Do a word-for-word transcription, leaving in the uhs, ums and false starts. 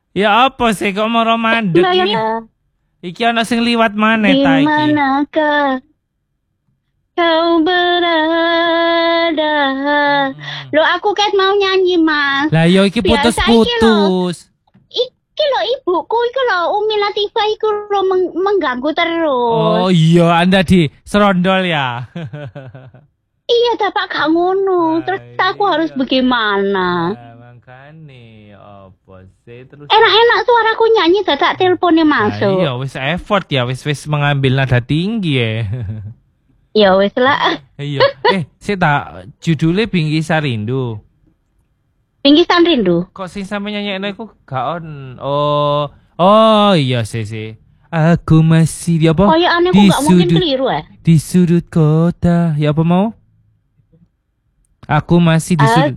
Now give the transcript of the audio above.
Ya apa sih kok mau mandek Lah iki? ya, Iki ana sing liwat maneh di ta iki. manakah kau berada? Mm-mm. Loh aku kan mau nyanyi Mas. Lah yo iki Biasa iki loh. putus-putus. Iki loh ibuku iki loh Umi Latifah iku loh meng- mengganggu terus. Oh iya, Anda di serondol ya. Iya tapak gak ngono. Nah, Terus aku harus iya. bagaimana? Nah, makane apa sih terus. Enak-enak suaraku nyanyi dadak teleponnya Nah, masuk. iya wis effort ya, wis wis mengambil nada tinggi ya. Ya wis lah. Iya. Eh, saya tak judulnya Bingkisan Rindu. Pinggisan rindu. Kok sing sampe nyanyi iku gak on. Oh. Oh, iya sih sih. Aku masih di apa? Kayak aneh aku Di gak mungkin sudut keliru ya. di sudut kota. Ya apa mau? Aku masih di sudut.